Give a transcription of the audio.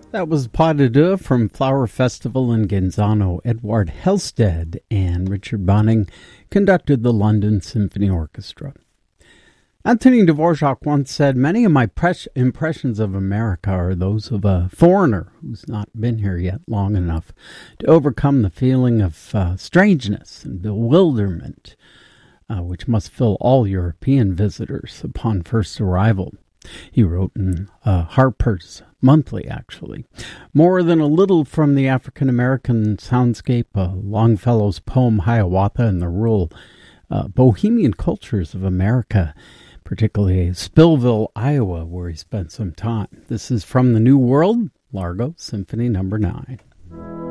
That was Pas de Deux from Flower Festival in Genzano. Edward Helsted and Richard Bonning conducted the London Symphony Orchestra. Antonin Dvorak once said, "Many of my impressions of America are those of a foreigner who's not been here yet long enough to overcome the feeling of strangeness and bewilderment, which must fill all European visitors upon first arrival." He wrote in Harper's Monthly, actually. More than a little from the African-American soundscape, Longfellow's poem Hiawatha and the rural bohemian cultures of America, particularly Spillville, Iowa, where he spent some time. This is From the New World, Largo Symphony No. 9.